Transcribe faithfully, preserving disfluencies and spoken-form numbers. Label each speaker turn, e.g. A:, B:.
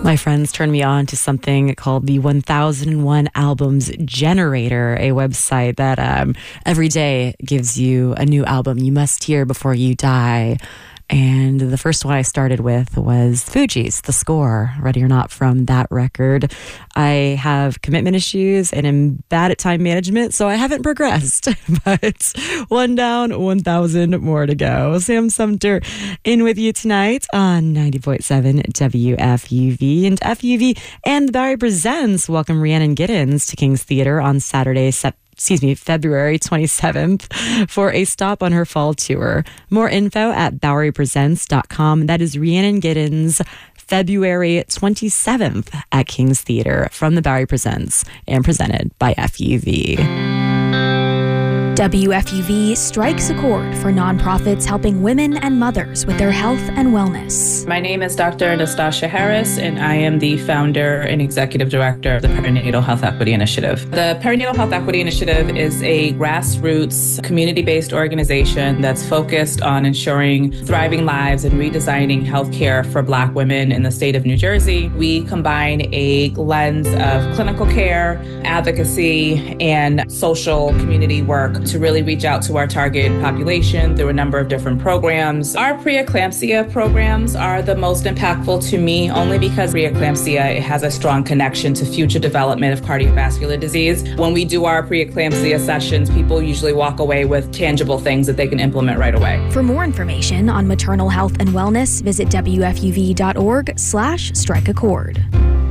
A: My friends turned me on to something called the one thousand one Albums Generator, a website that um, every day gives you a new album you must hear before you die. And the first one I started with was Fugees, The Score, Ready or Not, from that record. I have commitment issues and am bad at time management, so I haven't progressed. But one down, one thousand more to go. Sam Sumter in with you tonight on ninety point seven W F U V. And F U V and the Bowery Presents welcome Rhiannon Giddens to King's Theater on Saturday, September. excuse me, February twenty-seventh for a stop on her fall tour. More info at bowery presents dot com. That is Rhiannon Giddens, February twenty-seventh at King's Theater from the Bowery Presents and presented by F U V.
B: W F U V strikes a chord for nonprofits helping women and mothers with their health and wellness.
C: My name is Doctor Anastasia Harris, and I am the founder and executive director of the Perinatal Health Equity Initiative. The Perinatal Health Equity Initiative is a grassroots, community-based organization that's focused on ensuring thriving lives and redesigning healthcare for Black women in the state of New Jersey. We combine a lens of clinical care, advocacy, and social community work to really reach out to our target population through a number of different programs. Our preeclampsia programs are the most impactful to me only because preeclampsia has a strong connection to future development of cardiovascular disease. When we do our preeclampsia sessions, people usually walk away with tangible things that they can implement right away.
B: For more information on maternal health and wellness, visit W F U V dot org slash strike a chord.